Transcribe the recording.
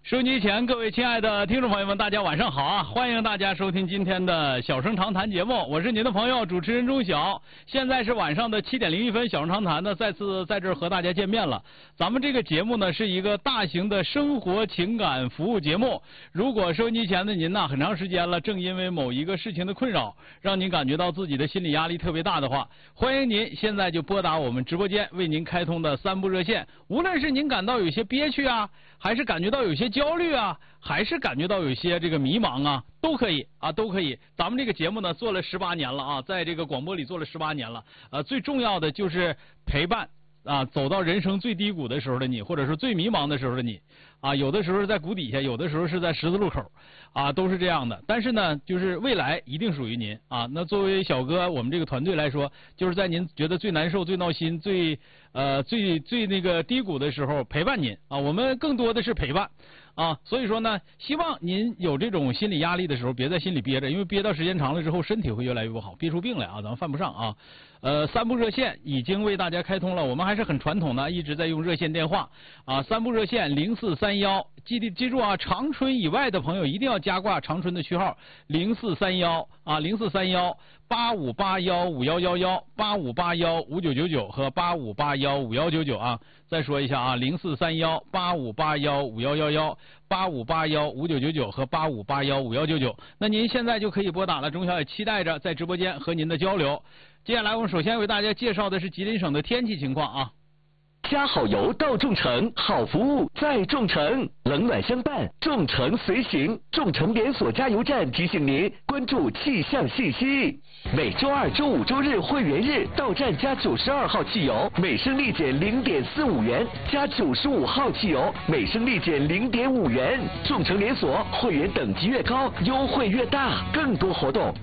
收音机前各位亲爱的听众朋友们，大家晚上好啊！欢迎大家收听今天的小声长谈节目，我是您的朋友主持人钟晓。现在是晚上的7点01分，小声长谈呢再次在这儿和大家见面了。咱们这个节目呢是一个大型的生活情感服务节目。如果收音机前的您呢很长时间了，正因为某一个事情的困扰，让您感觉到自己的心理压力特别大的话，欢迎您现在就拨打我们直播间为您开通的3部热线。无论是您感到有些憋屈啊，还是感觉到有些焦虑啊，还是感觉到有些这个迷茫啊，都可以啊，都可以。咱们这个节目呢做了18年了啊，在这个广播里做了18年了。最重要的就是陪伴啊，走到人生最低谷的时候的你，或者是最迷茫的时候的你啊，有的时候是在谷底下，有的时候是在十字路口啊，都是这样的。但是呢，就是未来一定属于您啊。那作为小哥，我们这个团队来说，就是在您觉得最难受、最闹心、最那个低谷的时候陪伴您啊。我们更多的是陪伴。啊，所以说呢，希望您有这种心理压力的时候，别在心里憋着，因为憋到时间长了之后，身体会越来越不好，憋出病来啊，咱们犯不上啊。3部热线已经为大家开通了，我们还是很传统的，一直在用热线电话啊。3部热线0431，记住啊，长春以外的朋友一定要加挂长春的区号0431啊，04318581511185815999和85815199啊。再说一下啊，04318581511185815999和85815199。那您现在就可以拨打了，钟小也期待着在直播间和您的交流。接下来我们首先为大家介绍的是吉林省的天气情况啊。 加好油到众诚，好服务在众诚，冷暖相伴，众诚随行。众诚连锁加油站提醒您关注气象信息。每周2、周5、周日会员日到站加92号汽油，每升立减0.45元；加95号汽油，每升立减0.5元。众诚连锁会员等级越高，优惠越大，更多活动